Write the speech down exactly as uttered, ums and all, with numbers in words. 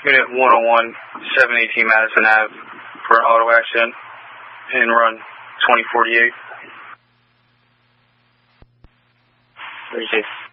Unit one oh one, seven eighteen Madison Avenue for an auto accident and run twenty forty-eight. thirty-six.